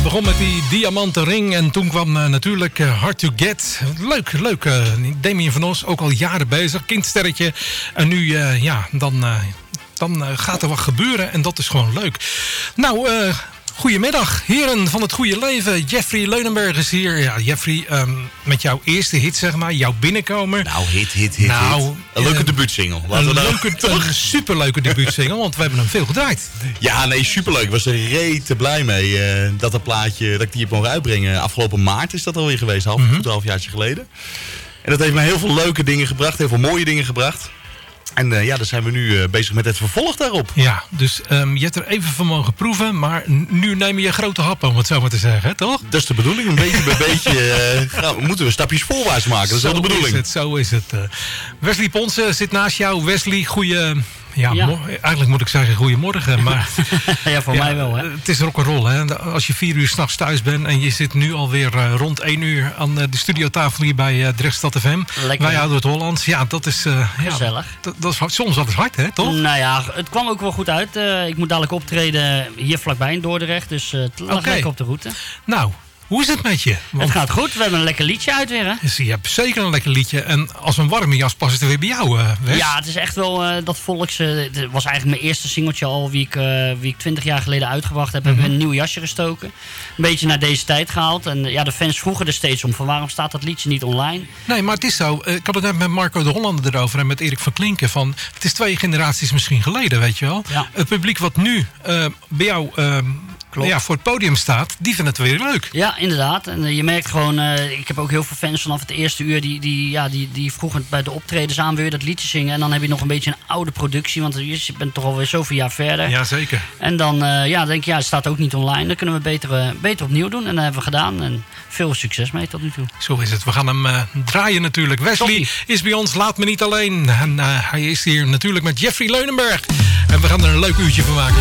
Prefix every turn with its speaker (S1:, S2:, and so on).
S1: begon met die diamanten ring en toen kwam natuurlijk Hard to Get. Leuk. Damien van Os, ook al jaren bezig, kindsterretje. En nu, dan gaat er wat gebeuren en dat is gewoon leuk. Nou, goedemiddag, heren van het goede leven. Jeffrey Leunenberg is hier. Ja, Jeffrey, met jouw eerste hit, zeg maar, jouw binnenkomer.
S2: Nou, hit. Een leuke debuutsingle.
S1: Een superleuke debuutsingle, want we hebben hem veel gedraaid.
S2: Ja, nee, superleuk. Ik was er rete blij mee dat ik die heb mogen uitbrengen. Afgelopen maart is dat alweer geweest, halfjaartje geleden. En dat heeft me heel veel leuke dingen gebracht, heel veel mooie dingen gebracht. En daar zijn we nu bezig met het vervolg daarop.
S1: Ja, dus je hebt er even van mogen proeven, maar nu neem je grote happen, om het zo maar te zeggen, toch?
S2: Dat is de bedoeling, een beetje bij beetje moeten we stapjes voorwaarts maken. Dat is wel de bedoeling.
S1: Zo is het. Wesley Ponsen zit naast jou. Wesley, eigenlijk moet ik zeggen goedemorgen, maar
S3: ja, voor mij wel, hè?
S1: Het is rock'n'roll, hè? Als je 4 uur 's nachts thuis bent en je zit nu alweer rond 1 uur aan de studiotafel hier bij Drechtstad FM.
S3: Lekker.
S1: Wij houden het Hollands. Ja, dat is
S3: gezellig.
S1: Dat is soms wat hard, hè, toch?
S3: Nou ja, het kwam ook wel goed uit. Ik moet dadelijk optreden hier vlakbij in Dordrecht, dus het lag lekker op de route.
S1: Nou, hoe is het met je?
S3: Het gaat goed, we hebben een lekker liedje uit weer, hè?
S1: Dus je hebt zeker een lekker liedje. En als een warme jas past het weer bij jou, Wes.
S3: Ja, het is echt wel dat volks... het was eigenlijk mijn eerste singeltje al, wie ik 20 jaar geleden uitgebracht heb. Hebben we een nieuw jasje gestoken. Een beetje naar deze tijd gehaald. En ja, de fans vroegen er steeds om van waarom staat dat liedje niet online?
S1: Nee, maar het is zo. Ik had het net met Marco de Hollander erover en met Erik van Klinken. Van, het is 2 generaties misschien geleden, weet je wel. Ja. Het publiek wat nu bij jou... voor het podium staat, die vinden het weer leuk.
S3: Ja, inderdaad. En je merkt gewoon, ik heb ook heel veel fans vanaf het eerste uur die vroegen bij de optredens aan, wil je dat liedje zingen? En dan heb je nog een beetje een oude productie, want je bent toch alweer zoveel jaar verder.
S1: Ja, zeker.
S3: En dan denk je, het staat ook niet online. Dan kunnen we beter opnieuw doen. En dat hebben we gedaan. En veel succes mee tot nu toe.
S1: Zo is het. We gaan hem draaien natuurlijk. Wesley is bij ons, laat me niet alleen. En hij is hier natuurlijk met Jeffrey Leunenberg. En we gaan er een leuk uurtje van maken.